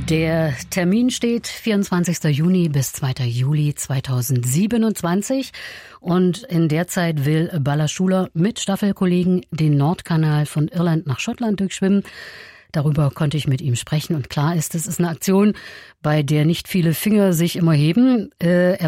Der Termin steht 24. Juni bis 2. Juli 2027 und in der Zeit will Balla Schuler mit Staffelkollegen den Nordkanal von Irland nach Schottland durchschwimmen. Darüber konnte ich mit ihm sprechen und klar ist, es ist eine Aktion, bei der nicht viele Finger sich immer heben. Er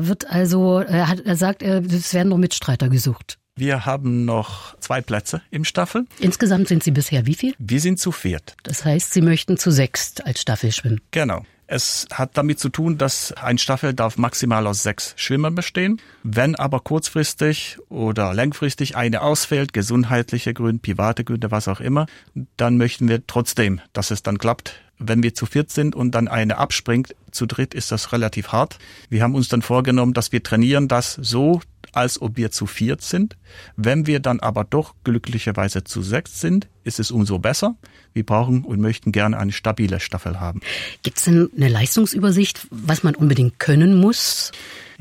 sagt, es werden noch Mitstreiter gesucht. Wir haben noch 2 Plätze im Staffel. Insgesamt sind Sie bisher wie viel? Wir sind zu 4. Das heißt, Sie möchten zu 6 als Staffel schwimmen. Genau. Es hat damit zu tun, dass ein Staffel darf maximal aus 6 Schwimmern bestehen. Wenn aber kurzfristig oder langfristig eine ausfällt, gesundheitliche Gründe, private Gründe, was auch immer, dann möchten wir trotzdem, dass es dann klappt. Wenn wir zu 4 sind und dann eine abspringt, zu 3 ist das relativ hart. Wir haben uns dann vorgenommen, dass wir trainieren das so, als ob wir zu 4 sind. Wenn wir dann aber doch glücklicherweise zu 6 sind, ist es umso besser. Wir brauchen und möchten gerne eine stabile Staffel haben. Gibt es denn eine Leistungsübersicht, was man unbedingt können muss?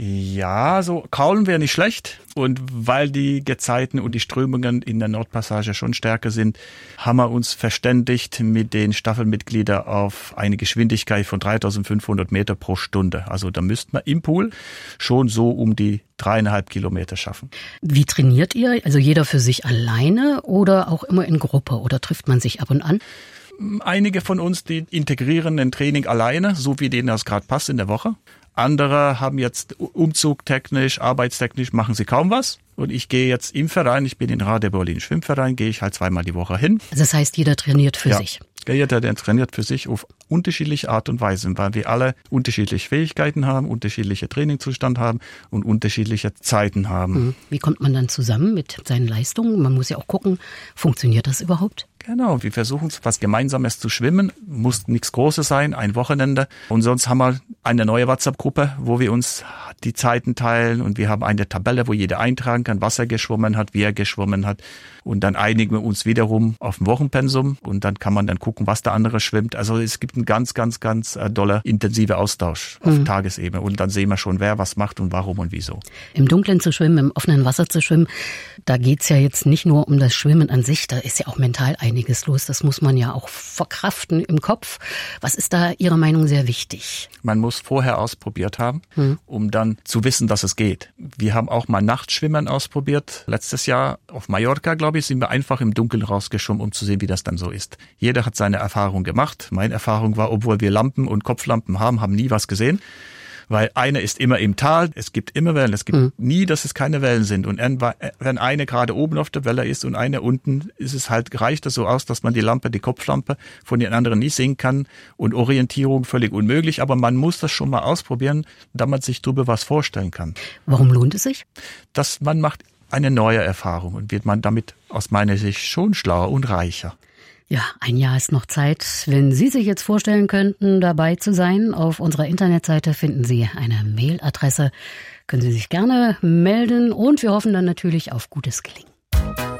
Ja, so kraulen wäre nicht schlecht. Und weil die Gezeiten und die Strömungen in der Nordpassage schon stärker sind, haben wir uns verständigt mit den Staffelmitgliedern auf eine Geschwindigkeit von 3500 Meter pro Stunde. Also da müsste man im Pool schon so um die 3,5 Kilometer schaffen. Wie trainiert ihr? Also jeder für sich alleine oder auch immer in Gruppe? Oder trifft man sich ab und an? Einige von uns, die integrieren ein Training alleine, so wie denen das gerade passt in der Woche. Andere haben jetzt umzugtechnisch, arbeitstechnisch, machen sie kaum was. Und ich gehe jetzt im Verein, ich bin in Radebeul Berlin Schwimmverein, gehe ich halt 2-mal die Woche hin. Das heißt, jeder trainiert für sich? Jeder trainiert für sich auf unterschiedliche Art und Weise, weil wir alle unterschiedliche Fähigkeiten haben, unterschiedliche Trainingzustand haben und unterschiedliche Zeiten haben. Wie kommt man dann zusammen mit seinen Leistungen? Man muss ja auch gucken, funktioniert das überhaupt? Genau, wir versuchen was Gemeinsames zu schwimmen, muss nichts Großes sein, ein Wochenende. Und sonst haben wir eine neue WhatsApp-Gruppe, wo wir uns die Zeiten teilen und wir haben eine Tabelle, wo jeder eintragen kann, was er geschwommen hat, wie er geschwommen hat. Und dann einigen wir uns wiederum auf ein Wochenpensum und dann kann man dann gucken, was der andere schwimmt. Also es gibt einen ganz doller, intensiver Austausch auf Tagesebene und dann sehen wir schon, wer was macht und warum und wieso. Im Dunkeln zu schwimmen, im offenen Wasser zu schwimmen, da geht's ja jetzt nicht nur um das Schwimmen an sich, da ist ja auch mental einiges los. Das muss man ja auch verkraften im Kopf. Was ist da Ihrer Meinung sehr wichtig? Man muss vorher ausprobiert haben, um dann zu wissen, dass es geht. Wir haben auch mal Nachtschwimmen ausprobiert. Letztes Jahr auf Mallorca, glaube ich, sind wir einfach im Dunkeln rausgeschwommen, um zu sehen, wie das dann so ist. Jeder hat seine Erfahrung gemacht. Meine Erfahrung war, obwohl wir Lampen und Kopflampen haben nie was gesehen. Weil einer ist immer im Tal, es gibt immer Wellen, es gibt nie, dass es keine Wellen sind. Und wenn eine gerade oben auf der Welle ist und eine unten, reicht es so aus, dass man die Kopflampe von den anderen nie sehen kann und Orientierung völlig unmöglich. Aber man muss das schon mal ausprobieren, damit man sich darüber was vorstellen kann. Warum lohnt es sich? Dass man macht eine neue Erfahrung und wird man damit aus meiner Sicht schon schlauer und reicher. Ja, ein Jahr ist noch Zeit. Wenn Sie sich jetzt vorstellen könnten, dabei zu sein, auf unserer Internetseite finden Sie eine Mailadresse. Können Sie sich gerne melden und wir hoffen dann natürlich auf gutes Gelingen.